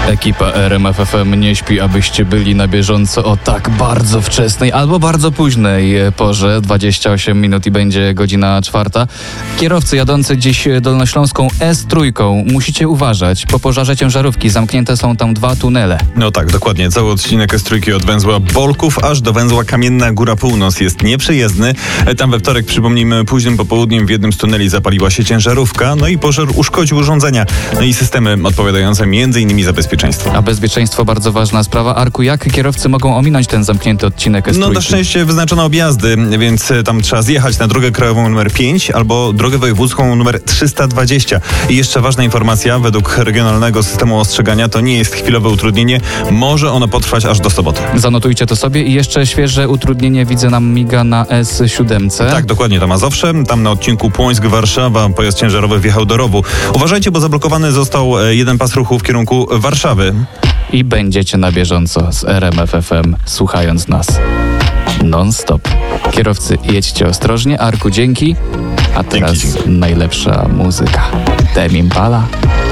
Ekipa RMF FM nie śpi, abyście byli na bieżąco o tak bardzo wczesnej albo bardzo późnej porze. 28 minut i będzie godzina 4. Kierowcy jadący dziś Dolnośląską S3 musicie uważać. Po pożarze ciężarówki zamknięte są tam 2 tunele. No tak, dokładnie. Cały odcinek S3 od węzła Bolków aż do węzła Kamienna Góra Północ jest nieprzejezdny. Tam we wtorek, przypomnijmy, późnym popołudniem w jednym z tuneli zapaliła się ciężarówka, no i pożar uszkodził urządzenia, no i systemy odpowiadające m.in. za bezpieczeństwo. A bezpieczeństwo bardzo ważna sprawa. Arku, jak kierowcy mogą ominąć ten zamknięty odcinek S3? No na szczęście wyznaczono objazdy, więc tam trzeba zjechać na drogę krajową numer 5 albo drogę wojewódzką numer 320. I jeszcze ważna informacja, według regionalnego systemu ostrzegania to nie jest chwilowe utrudnienie, może ono potrwać aż do soboty. Zanotujcie to sobie i jeszcze świeże utrudnienie widzę nam miga na S7. Tak, dokładnie, to Mazowsze. Tam na odcinku Płońsk-Warszawa pojazd ciężarowy wjechał do rowu. Uważajcie, bo zablokowany został jeden pas ruchu w kierunku Warszawy. I będziecie na bieżąco z RMF FM, słuchając nas non-stop. Kierowcy, jedźcie ostrożnie. Arku, dzięki. A teraz Dzięki. najlepsza muzyka. Tame Impala.